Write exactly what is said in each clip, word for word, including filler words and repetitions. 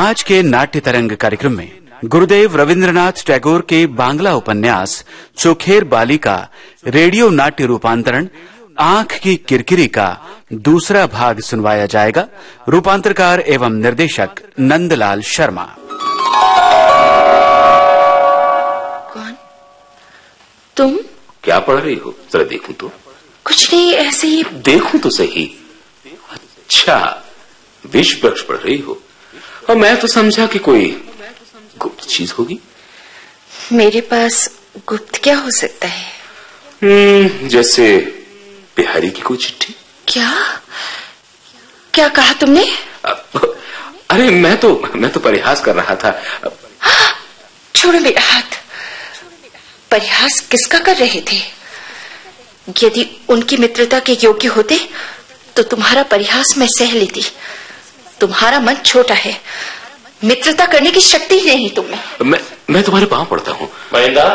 आज के नाट्य तरंग कार्यक्रम में गुरुदेव रविंद्रनाथ टैगोर के बांग्ला उपन्यास चोखेर बाली का रेडियो नाट्य रूपांतरण आंख की किरकिरी का दूसरा भाग सुनवाया जाएगा। रूपांतरकार एवं निर्देशक नंदलाल शर्मा। कौन? तुम? क्या पढ़ रही हो? जरा देखूं तो। कुछ नहीं, ऐसे ही। देखूं तो सही। अच्छा, विष वृक्ष पढ़ रही हो और मैं तो समझा कि कोई गुप्त चीज होगी। मेरे पास गुप्त क्या हो सकता है? हम्म, जैसे बिहारी की कोई चिट्ठी। क्या क्या कहा तुमने? अरे मैं तो मैं तो परिहास कर रहा था। छोड़ो मेरा हाथ। परिहास किसका कर रहे थे? यदि उनकी मित्रता के योग्य होते तो तुम्हारा परिहास मैं सह लेती। तुम्हारा मन छोटा है, मित्रता करने की शक्ति ही नहीं तुम में। मैं मैं तुम्हारे पांव पड़ता हूँ। महेंद्र,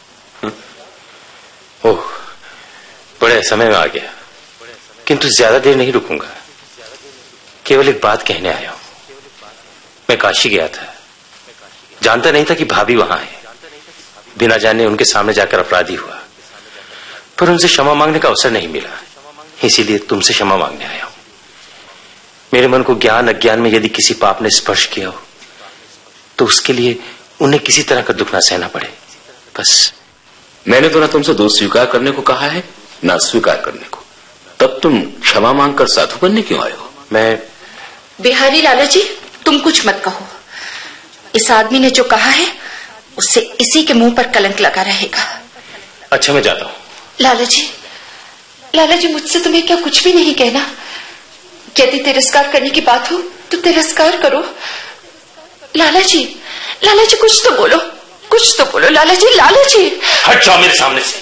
ओह, बड़े समय में आ गया, किंतु ज्यादा देर नहीं रुकूंगा। केवल एक बात कहने आया हूं। मैं काशी गया था, जानता नहीं था कि भाभी वहां है। बिना जाने उनके सामने जाकर अपराधी हुआ, पर उनसे क्षमा मांगने का अवसर नहीं मिला, इसीलिए तुमसे क्षमा मांगने आया हूं। मेरे मन को ज्ञान अज्ञान में यदि किसी पाप ने स्पर्श किया हो तो उसके लिए उन्हें किसी तरह का दुख ना सहना पड़े, बस। मैंने तो ना तुमसे दोष स्वीकार करने को कहा है ना स्वीकार करने को। तब तुम क्षमा मांगकर साधु बनने क्यों आए हो? मैं बिहारी लाला जी, तुम कुछ मत कहो। इस आदमी ने जो कहा है उससे इसी के मुंह पर कलंक लगा रहेगा। अच्छा, मैं जाता हूं। लाला जी, लाला जी, मुझसे तुम्हें क्या कुछ भी नहीं कहना? यदि तिरस्कार करने की बात हो तो तिरस्कार करो। लाला जी, लाला जी, कुछ तो बोलो, कुछ तो बोलो लाला जी, लाला जी। हट जाओ मेरे सामने से।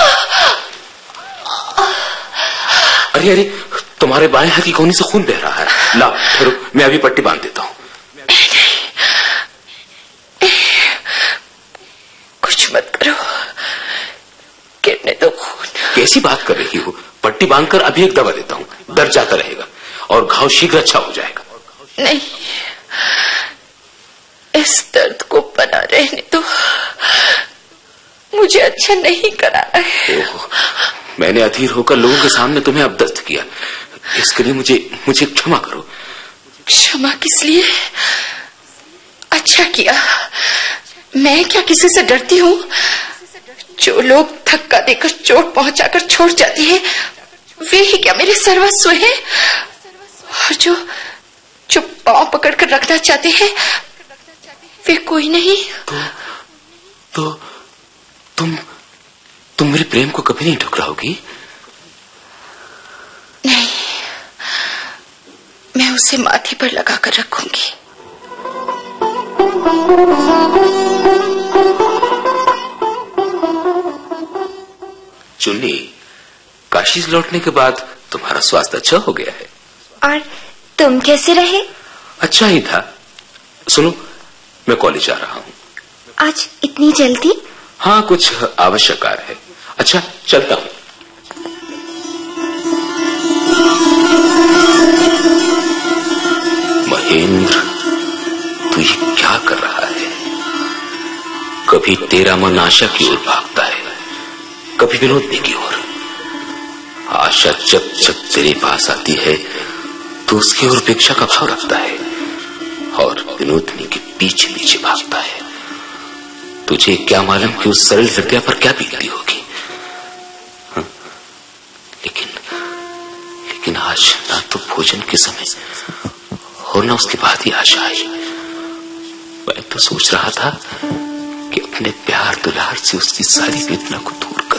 अरे अरे, तुम्हारे बाएं हाथ की कोहनी से खून बह रहा है। ला, ठहरो, मैं अभी पट्टी बांध देता हूँ। कुछ मत करो, गिरने दो खून। कैसी बात कर रही हो? पट्टी बांधकर अभी एक दवा देता हूँ, दर्द जाता रहेगा और घाव शीघ्र अच्छा हो जाएगा। नहीं, इस दर्द को बना रहने दो, मुझे अच्छा नहीं कराना है। ओह, मैंने अधीर होकर लोगों के सामने तुम्हें अपदस्थ किया, इसके लिए मुझे मुझे क्षमा करो। क्षमा किस लिए? अच्छा किया। मैं क्या किसी से डरती हूँ? जो लोग धक्का देकर चोट पहुंचाकर छोड़ जाती है वे ही क्या मेरे सर्वस्व हैं? और जो जो पांव पकड़कर रखना चाहते हैं वे कोई नहीं। तो, तो तुम तुम मेरे प्रेम को कभी नहीं ठुकराओगी? नहीं, मैं उसे माथे पर लगाकर रखूंगी। चुन्नी, काशी से लौटने के बाद तुम्हारा स्वास्थ्य अच्छा हो गया है। और तुम कैसे रहे? अच्छा ही था। सुनो, मैं कॉलेज जा रहा हूँ। आज इतनी जल्दी? हाँ, कुछ आवश्यक कार्य है। अच्छा, चलता हूँ। महेंद्र, तू ये क्या कर रहा है? कभी तेरा मन आशा की ओर भागता है, कभी विनोदनी की ओर। आशा जब जब तेरे पास आती है तो उसकी ओर अपेक्षा का भाव रखता है और विनोदनी के पीछे पीछे भागता है। तुझे क्या मालूम कि उस सरल हृदय पर क्या बीतती होगी? हाँ? लेकिन लेकिन आज ना तो भोजन के समय और ना उसके बाद ही आशा आई। मैं तो सोच रहा था कि अपने प्यार दुलार से उसकी सारी वेदना को दूर